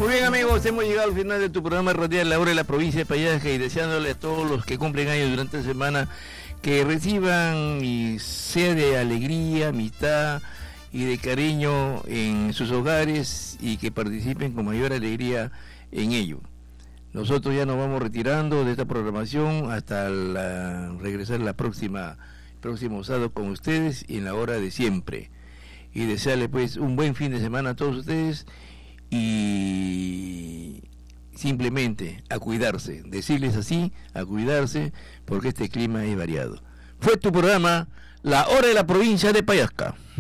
Muy bien, amigos, hemos llegado al final de tu programa radial La Hora de la Provincia de Payasca, y deseándole a todos los que cumplen años durante la semana que reciban y sea de alegría, amistad y de cariño en sus hogares, y que participen con mayor alegría en ello. Nosotros ya nos vamos retirando de esta programación hasta regresar próximo sábado con ustedes en la hora de siempre, y desearles pues un buen fin de semana a todos ustedes, y simplemente a cuidarse, decirles así, a cuidarse, porque este clima es variado. Fue tu programa La Hora de la Provincia de Payasca.